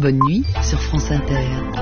bonne nuit sur France Inter.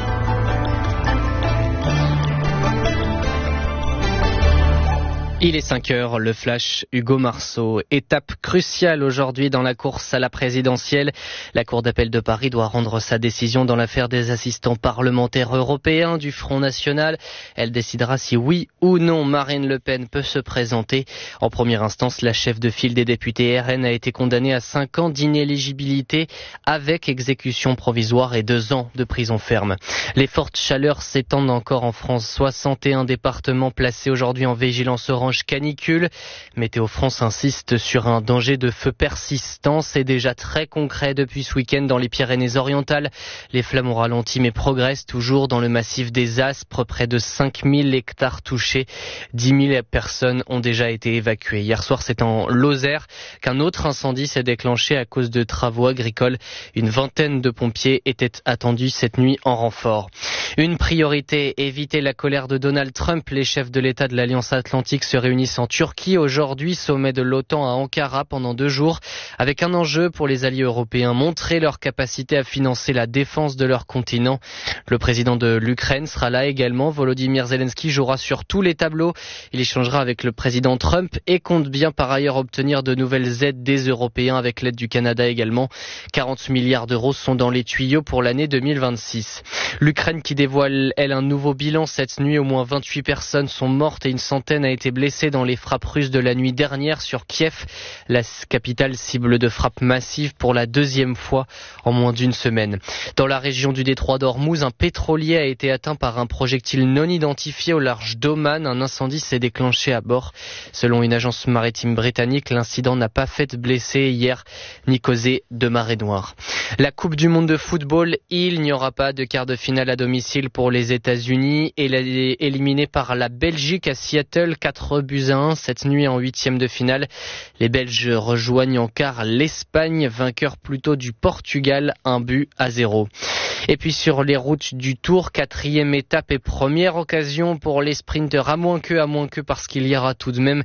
Il est 5h, le flash Hugo Marceau. Étape cruciale aujourd'hui dans la course à la présidentielle. La Cour d'appel de Paris doit rendre sa décision dans l'affaire des assistants parlementaires européens du Front National. Elle décidera si oui ou non Marine Le Pen peut se présenter. En première instance, la chef de file des députés RN a été condamnée à 5 ans d'inéligibilité avec exécution provisoire et 2 ans de prison ferme. Les fortes chaleurs s'étendent encore en France. 61 départements placés aujourd'hui en vigilance orange canicule. Météo France insiste sur un danger de feu persistant. C'est déjà très concret depuis ce week-end dans les Pyrénées-Orientales. Les flammes ont ralenti mais progressent toujours dans le massif des Aspres. Près de 5000 hectares touchés. 10 000 personnes ont déjà été évacuées. Hier soir, c'est en Lozère qu'un autre incendie s'est déclenché à cause de travaux agricoles. Une vingtaine de pompiers étaient attendus cette nuit en renfort. Une priorité, éviter la colère de Donald Trump. Les chefs de l'État de l'Alliance Atlantique se réunissent en Turquie aujourd'hui, sommet de l'OTAN à Ankara pendant 2 jours, avec un enjeu pour les alliés européens, montrer leur capacité à financer la défense de leur continent. Le président de l'Ukraine sera là également. Volodymyr Zelensky jouera sur tous les tableaux. Il échangera avec le président Trump et compte bien par ailleurs obtenir de nouvelles aides des Européens avec l'aide du Canada également. 40 milliards d'euros sont dans les tuyaux pour l'année 2026. L'Ukraine qui dévoile, elle, un nouveau bilan cette nuit. Au moins 28 personnes sont mortes et une centaine a été blessée dans les frappes russes de la nuit dernière sur Kiev. La capitale cible de frappes massives pour la 2e fois en moins d'1 semaine. Dans la région du détroit d'Ormuz, un pétrolier a été atteint par un projectile non identifié au large d'Oman. Un incendie s'est déclenché à bord. Selon une agence maritime britannique, l'incident n'a pas fait de blessés hier ni causé de marée noire. La Coupe du monde de football, il n'y aura pas de quart de finale à domicile pour les États-Unis. Éliminés par la Belgique à Seattle, 4-1 cette nuit en 8e de finale. Les Belges rejoignent en quart l'Espagne, vainqueur plutôt du Portugal, 1-0. Et puis sur les routes du Tour, 4e étape et première occasion pour les sprinteurs, à moins que parce qu'il y aura tout de même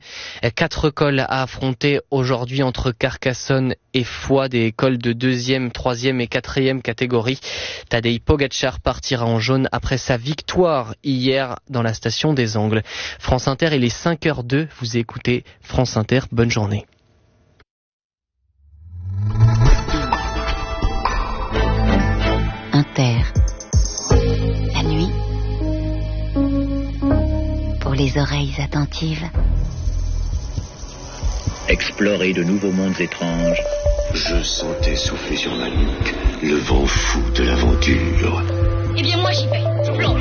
4 cols à affronter aujourd'hui entre Carcassonne et Foix, des cols de 2e, 3e et 4e catégorie. Tadej Pogačar partira en jaune après sa victoire hier dans la station des Angles. France Inter, il est 5h02, vous écoutez France Inter, bonne journée. Inter, la nuit, pour les oreilles attentives. Explorer de nouveaux mondes étranges. Je sentais souffler sur ma nuque le vent fou de l'aventure. Eh bien moi j'y vais, je plonge.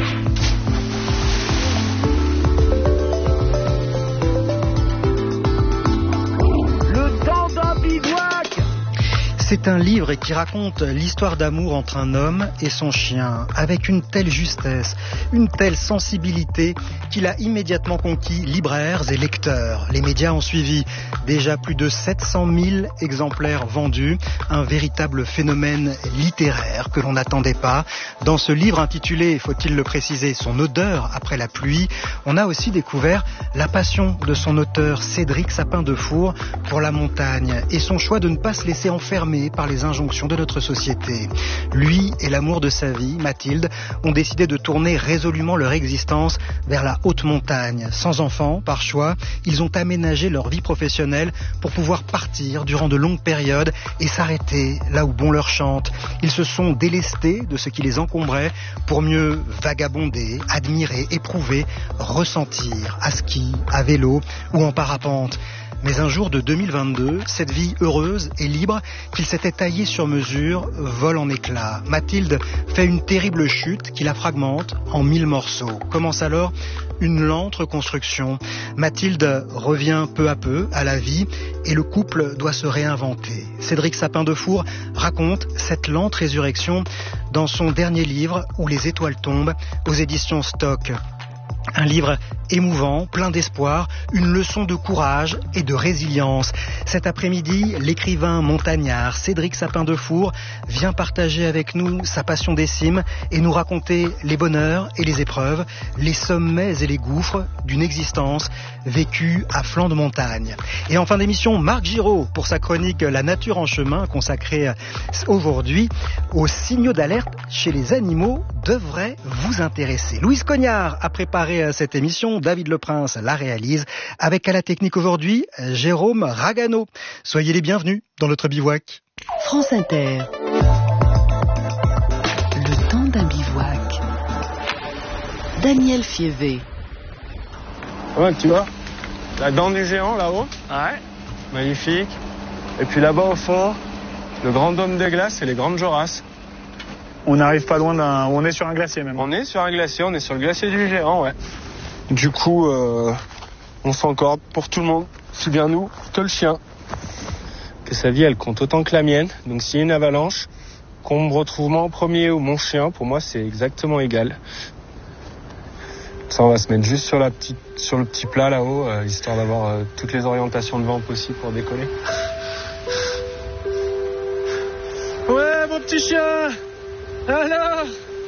C'est un livre qui raconte l'histoire d'amour entre un homme et son chien, avec une telle justesse, une telle sensibilité qu'il a immédiatement conquis libraires et lecteurs. Les médias ont suivi, déjà plus de 700 000 exemplaires vendus, un véritable phénomène littéraire que l'on n'attendait pas. Dans ce livre intitulé, faut-il le préciser, Son odeur après la pluie, on a aussi découvert la passion de son auteur Cédric Sapin-Defour pour la montagne et son choix de ne pas se laisser enfermer par les injonctions de notre société. Lui et l'amour de sa vie, Mathilde, ont décidé de tourner résolument leur existence vers la haute montagne. Sans enfants, par choix, ils ont aménagé leur vie professionnelle pour pouvoir partir durant de longues périodes et s'arrêter là où bon leur chante. Ils se sont délestés de ce qui les encombrait pour mieux vagabonder, admirer, éprouver, ressentir à ski, à vélo ou en parapente. Mais un jour de 2022, cette vie heureuse et libre qu'il s'était taillée sur mesure vole en éclats. Mathilde fait une terrible chute qui la fragmente en 1000 morceaux. Commence alors une lente reconstruction. Mathilde revient peu à peu à la vie et le couple doit se réinventer. Cédric Sapin-Defour raconte cette lente résurrection dans son dernier livre Où les étoiles tombent aux éditions Stock. Un livre émouvant, plein d'espoir, une leçon de courage et de résilience. Cet après-midi, l'écrivain montagnard Cédric Sapin-Defour vient partager avec nous sa passion des cimes et nous raconter les bonheurs et les épreuves, les sommets et les gouffres d'une existence vécue à flanc de montagne. Et en fin d'émission, Marc Giraud pour sa chronique La nature en chemin, consacrée aujourd'hui aux signaux d'alerte chez les animaux, devrait vous intéresser. Louise Cognard a préparé cette émission, David Leprince la réalise, avec à la technique aujourd'hui Jérôme Ragano. Soyez les bienvenus dans notre bivouac. France Inter. Le temps d'un bivouac. Daniel Fievé. Ouais, tu vois, la dent du géant là-haut. Ouais. Magnifique. Et puis là-bas au fond, le grand dôme des glaces et les grandes Jorasses. On n'arrive pas loin d'un... On est sur un glacier même. On est sur un glacier, on est sur le glacier du géant, ouais. Du coup, on s'encorde pour tout le monde, aussi bien nous que le chien. Que sa vie, elle compte autant que la mienne. Donc s'il y a une avalanche, qu'on me retrouve moi en premier ou mon chien, pour moi c'est exactement égal. Ça, on va se mettre juste sur le petit plat là-haut, histoire d'avoir toutes les orientations de vent possibles pour décoller. Ouais, mon petit chien! Alors,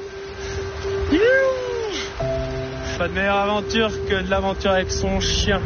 pas de meilleure aventure que de l'aventure avec son chien.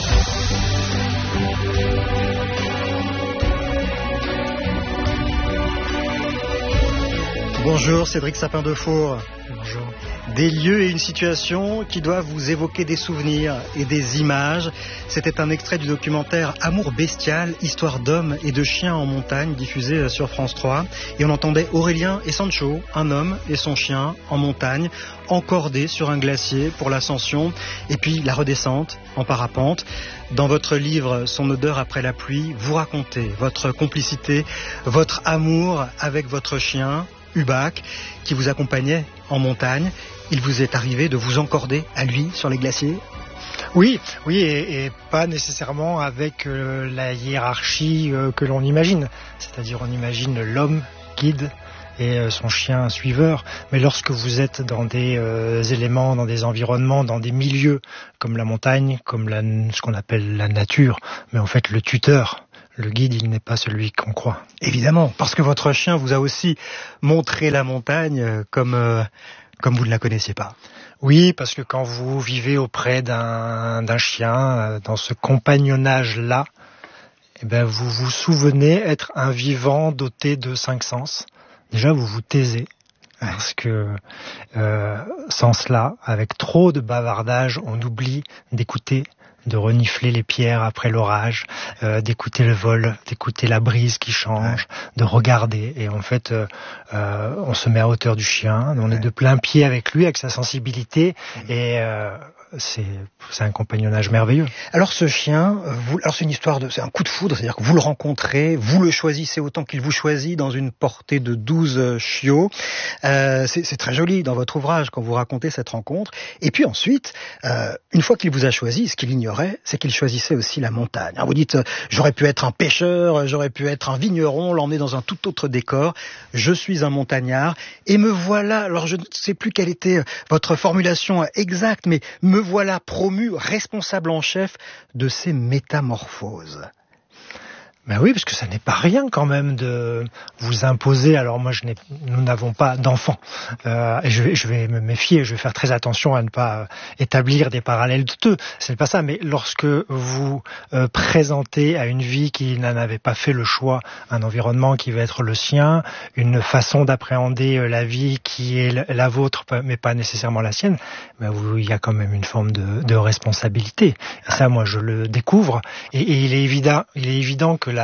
Bonjour Cédric Sapin-Defour. Bonjour. Des lieux et une situation qui doivent vous évoquer des souvenirs et des images. C'était un extrait du documentaire Amour bestial, histoire d'hommes et de chiens en montagne, diffusé sur France 3. Et on entendait Aurélien et Sancho, un homme et son chien en montagne, encordés sur un glacier pour l'ascension et puis la redescente en parapente. Dans votre livre Son odeur après la pluie, vous racontez votre complicité, votre amour avec votre chien, Hubac, qui vous accompagnait en montagne. Il vous est arrivé de vous encorder à lui sur les glaciers ? Oui, et pas nécessairement avec la hiérarchie que l'on imagine. C'est-à-dire on imagine l'homme guide et son chien suiveur. Mais lorsque vous êtes dans des éléments, dans des environnements, dans des milieux comme la montagne, comme ce qu'on appelle la nature, mais en fait le tuteur, le guide, il n'est pas celui qu'on croit. Évidemment, parce que votre chien vous a aussi montré la montagne comme vous ne la connaissiez pas. Oui, parce que quand vous vivez auprès d'un chien, dans ce compagnonnage-là, eh ben vous vous souvenez être un vivant doté de 5 sens. Déjà, vous vous taisez. Parce que sans cela, avec trop de bavardage, on oublie d'écouter, de renifler les pierres après l'orage, d'écouter le vol, d'écouter la brise qui change, de regarder. Et en fait, on se met à hauteur du chien, on est de plein pied avec lui, avec sa sensibilité, et c'est un compagnonnage merveilleux. Alors ce chien, c'est une histoire c'est un coup de foudre, c'est-à-dire que vous le rencontrez, vous le choisissez autant qu'il vous choisit dans une portée de 12 chiots. C'est très joli dans votre ouvrage quand vous racontez cette rencontre. Et puis ensuite, une fois qu'il vous a choisi, ce qu'il ignorait, c'est qu'il choisissait aussi la montagne. Alors vous dites, j'aurais pu être un pêcheur, j'aurais pu être un vigneron, l'emmener dans un tout autre décor. Je suis un montagnard et me voilà, alors je ne sais plus quelle était votre formulation exacte, mais me voilà promu responsable en chef de ces métamorphoses. Ben oui, parce que ça n'est pas rien quand même de vous imposer. Alors moi, nous n'avons pas d'enfants. Et je vais me méfier, je vais faire très attention à ne pas établir des parallèles douteux. C'est pas ça. Mais lorsque vous présentez à une vie qui n'en avait pas fait le choix, un environnement qui va être le sien, une façon d'appréhender la vie qui est la vôtre, mais pas nécessairement la sienne, ben il y a quand même une forme de responsabilité. Et ça, moi, je le découvre. Et il est évident que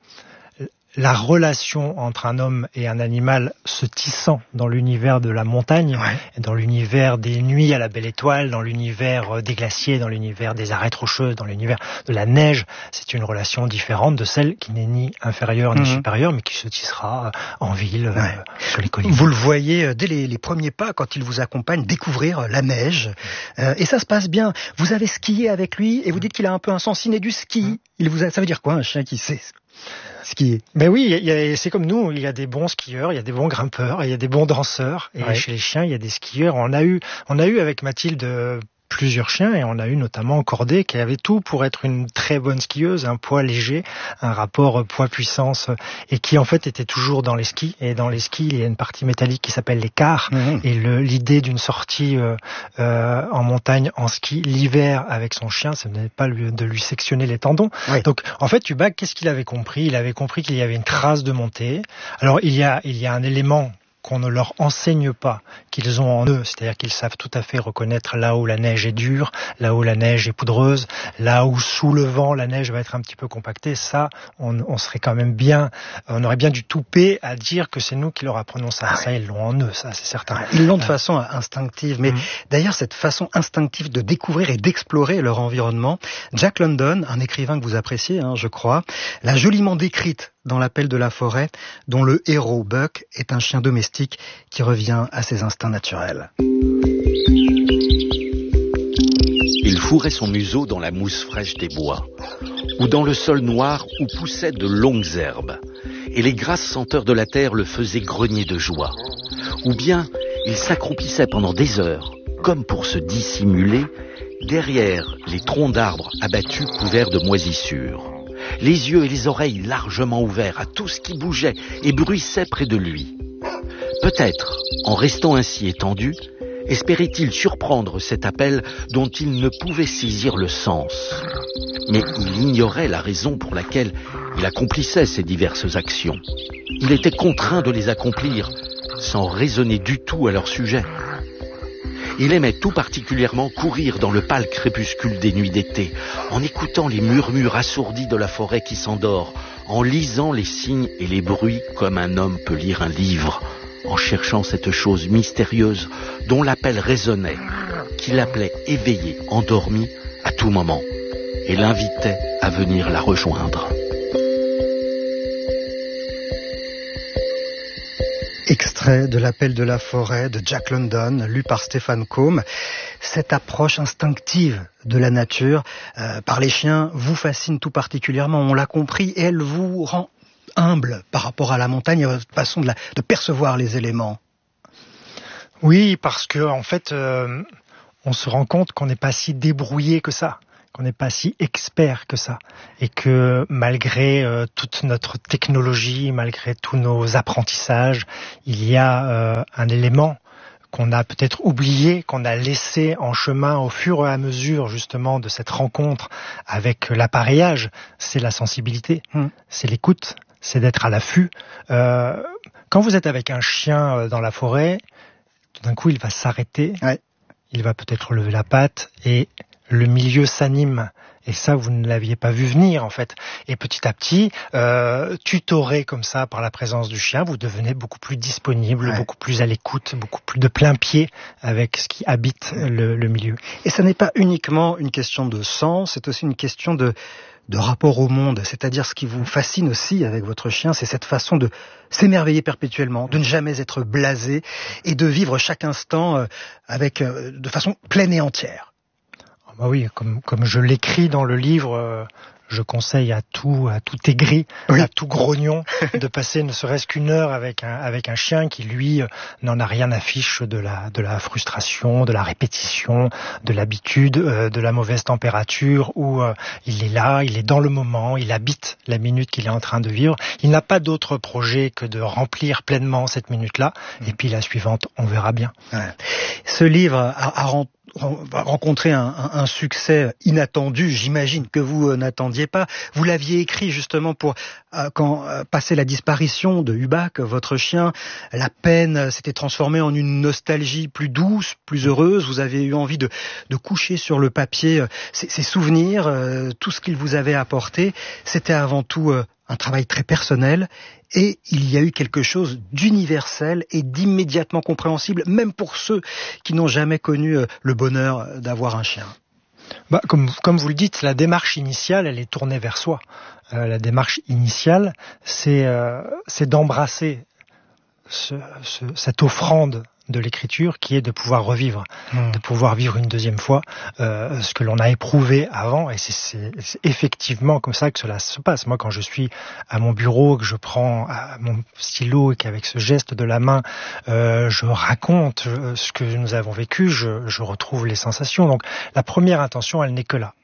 la relation entre un homme et un animal se tissant dans l'univers de la montagne, dans l'univers des nuits à la belle étoile, dans l'univers des glaciers, dans l'univers des arêtes rocheuses, dans l'univers de la neige, c'est une relation différente de celle qui n'est ni inférieure ni supérieure, mais qui se tissera en ville, sur les collines. Vous le voyez dès les premiers pas quand il vous accompagne découvrir la neige. Et ça se passe bien. Vous avez skié avec lui et vous dites qu'il a un peu un sens inné du ski. Ça veut dire quoi, un chien qui sait skier? Ben oui, c'est comme nous, il y a des bons skieurs, il y a des bons grimpeurs, il y a des bons danseurs. Et chez les chiens, il y a des skieurs. On a eu avec Mathilde plusieurs chiens et on a eu notamment Cordée qui avait tout pour être une très bonne skieuse, un poids léger, un rapport poids-puissance et qui en fait était toujours dans les skis. Et dans les skis, il y a une partie métallique qui s'appelle les quarts et l'idée d'une sortie en montagne en ski l'hiver avec son chien, ce n'est pas de lui sectionner les tendons. Oui. Donc en fait, Hubbard, qu'est-ce qu'il avait compris ? Il avait compris qu'il y avait une trace de montée. Alors il y a un élément qu'on ne leur enseigne pas, qu'ils ont en eux, c'est-à-dire qu'ils savent tout à fait reconnaître là où la neige est dure, là où la neige est poudreuse, là où sous le vent la neige va être un petit peu compactée. Ça, on serait quand même bien, on aurait bien du toupet à dire que c'est nous qui leur apprenons ça. Ça, ils l'ont en eux, ça, c'est certain. Ils l'ont de façon instinctive, mais d'ailleurs, cette façon instinctive de découvrir et d'explorer leur environnement, Jack London, un écrivain que vous appréciez, je crois, l'a joliment décrite dans L'Appel de la forêt, dont le héros, Buck, est un chien domestique qui revient à ses instincts naturels. Il fourrait son museau dans la mousse fraîche des bois, ou dans le sol noir où poussaient de longues herbes, et les grasses senteurs de la terre le faisaient grogner de joie. Ou bien, il s'accroupissait pendant des heures, comme pour se dissimuler, derrière les troncs d'arbres abattus couverts de moisissures. Les yeux et les oreilles largement ouverts à tout ce qui bougeait et bruissait près de lui. Peut-être, en restant ainsi étendu, espérait-il surprendre cet appel dont il ne pouvait saisir le sens. Mais il ignorait la raison pour laquelle il accomplissait ces diverses actions. Il était contraint de les accomplir sans raisonner du tout à leur sujet. Il aimait tout particulièrement courir dans le pâle crépuscule des nuits d'été, en écoutant les murmures assourdis de la forêt qui s'endort, en lisant les signes et les bruits comme un homme peut lire un livre, en cherchant cette chose mystérieuse dont l'appel résonnait, qui l'appelait éveillé, endormi à tout moment, et l'invitait à venir la rejoindre. Extrait de L'Appel de la forêt de Jack London, lu par Stéphane Combe. Cette approche instinctive de la nature par les chiens vous fascine tout particulièrement, on l'a compris, et elle vous rend humble par rapport à la montagne, à votre façon de percevoir les éléments. Oui, parce que en fait, on se rend compte qu'on n'est pas si débrouillé que ça, qu'on n'est pas si expert que ça, et que malgré toute notre technologie, malgré tous nos apprentissages, il y a un élément qu'on a peut-être oublié, qu'on a laissé en chemin au fur et à mesure justement de cette rencontre avec l'appareillage, c'est la sensibilité, c'est l'écoute, c'est d'être à l'affût. Quand vous êtes avec un chien dans la forêt, tout d'un coup il va s'arrêter, il va peut-être lever la patte et le milieu s'anime. Et ça, vous ne l'aviez pas vu venir, en fait. Et petit à petit, tutoré comme ça par la présence du chien, vous devenez beaucoup plus disponible, beaucoup plus à l'écoute, beaucoup plus de plein pied avec ce qui habite le milieu. Et ça n'est pas uniquement une question de sens, c'est aussi une question de rapport au monde. C'est-à-dire ce qui vous fascine aussi avec votre chien, c'est cette façon de s'émerveiller perpétuellement, de ne jamais être blasé et de vivre chaque instant de façon pleine et entière. Bah oui, comme je l'écris dans le livre, je conseille à tout aigri, à tout grognon, de passer ne serait-ce qu'une heure avec un chien qui, lui, n'en a rien à fiche de la frustration, de la répétition, de l'habitude, de la mauvaise température, où il est là, il est dans le moment, il habite la minute qu'il est en train de vivre. Il n'a pas d'autre projet que de remplir pleinement cette minute-là, et puis la suivante, on verra bien. Ce livre a rencontré un succès inattendu, j'imagine, que vous n'attendiez pas. Vous l'aviez écrit justement pour quand passé la disparition de Hubbard, votre chien, la peine s'était transformée en une nostalgie plus douce, plus heureuse. Vous avez eu envie de coucher sur le papier ces souvenirs, tout ce qu'il vous avait apporté. C'était avant tout un travail très personnel, et il y a eu quelque chose d'universel et d'immédiatement compréhensible, même pour ceux qui n'ont jamais connu le bonheur d'avoir un chien. Comme vous le dites, la démarche initiale, elle est tournée vers soi. La démarche initiale, c'est d'embrasser cette offrande de l'écriture qui est de pouvoir revivre, de pouvoir vivre une deuxième fois ce que l'on a éprouvé avant, et c'est effectivement comme ça que cela se passe. Moi, quand je suis à mon bureau, que je prends mon stylo et qu'avec ce geste de la main je raconte ce que nous avons vécu, je retrouve les sensations. Donc la première intention, elle n'est que là,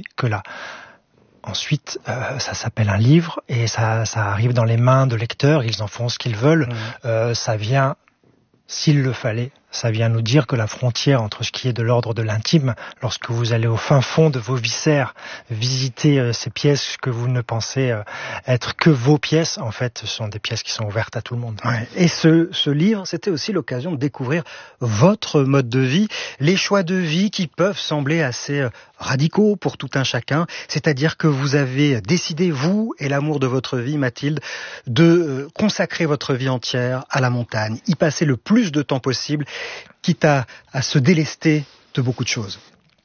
Ensuite, ça s'appelle un livre et ça arrive dans les mains de lecteurs, ils en font ce qu'ils veulent. Ça vient, s'il le fallait, ça vient nous dire que la frontière entre ce qui est de l'ordre de l'intime, lorsque vous allez au fin fond de vos viscères, visiter ces pièces que vous ne pensez être que vos pièces, en fait, ce sont des pièces qui sont ouvertes à tout le monde. Ouais. Et ce livre, c'était aussi l'occasion de découvrir votre mode de vie, les choix de vie qui peuvent sembler assez radicaux pour tout un chacun, c'est-à-dire que vous avez décidé, vous et l'amour de votre vie, Mathilde, de consacrer votre vie entière à la montagne, y passer le plus de temps possible, quitte à se délester de beaucoup de choses.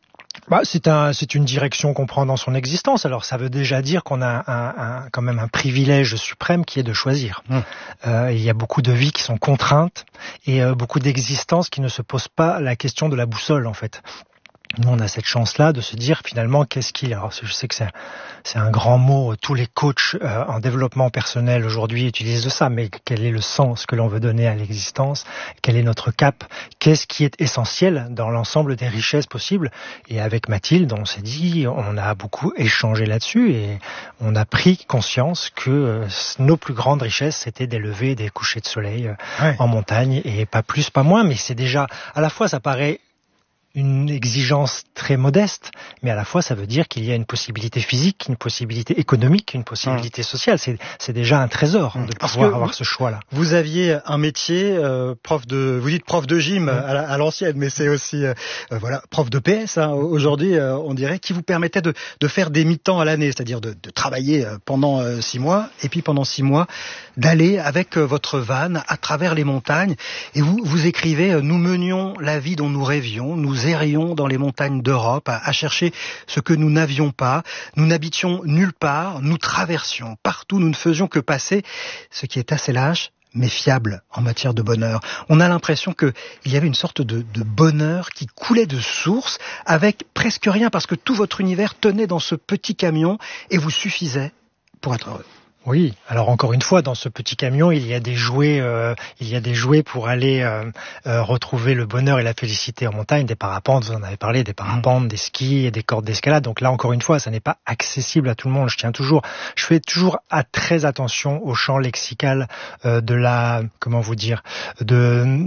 C'est une direction qu'on prend dans son existence. Alors ça veut déjà dire qu'on a quand même un privilège suprême qui est de choisir. Il y a beaucoup de vies qui sont contraintes et beaucoup d'existences qui ne se posent pas la question de la boussole en fait. Nous, on a cette chance-là de se dire finalement qu'est-ce qu'il y a. Alors, je sais que c'est un grand mot. Tous les coachs en développement personnel aujourd'hui utilisent ça. Mais quel est le sens que l'on veut donner à l'existence? Quel est notre cap? Qu'est-ce qui est essentiel dans l'ensemble des richesses possibles? Et avec Mathilde, on s'est dit, on a beaucoup échangé là-dessus et on a pris conscience que nos plus grandes richesses, c'était des levées, des couchers de soleil en montagne et pas plus, pas moins. Mais c'est déjà, à la fois, ça paraît une exigence très modeste, mais à la fois ça veut dire qu'il y a une possibilité physique, une possibilité économique, une possibilité sociale. C'est déjà un trésor de pouvoir avoir ce choix-là. Vous aviez un métier, vous dites prof de gym à l'ancienne, mais c'est aussi prof de PS. Aujourd'hui, on dirait, qui vous permettait de faire des mi-temps à l'année, c'est-à-dire de travailler pendant 6 mois, et puis pendant 6 mois d'aller avec votre van à travers les montagnes. Et vous écrivez, nous menions la vie dont nous rêvions, nous errions dans les montagnes d'Europe à chercher ce que nous n'avions pas. Nous n'habitions nulle part, nous traversions partout, nous ne faisions que passer, ce qui est assez lâche, mais fiable en matière de bonheur. On a l'impression qu'il y avait une sorte de bonheur qui coulait de source avec presque rien, parce que tout votre univers tenait dans ce petit camion et vous suffisait pour être heureux. Oui, alors encore une fois, dans ce petit camion, il y a des jouets pour aller retrouver le bonheur et la félicité en montagne, des parapentes, vous en avez parlé, des parapentes, des skis et des cordes d'escalade. Donc là, encore une fois, ça n'est pas accessible à tout le monde. Je fais toujours très attention au champ lexical de